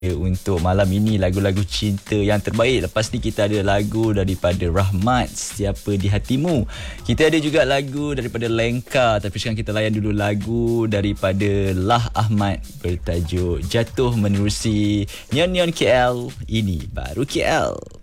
untuk malam ini lagu-lagu cinta yang terbaik. Lepas ni kita ada lagu daripada Rahmat, Siapa di Hatimu. Kita ada juga lagu daripada Lenka, tapi sekarang kita layan dulu lagu daripada Lah Ahmad bertajuk Jatuh Menerusi. Nyon Nyon KL, ini baru KL.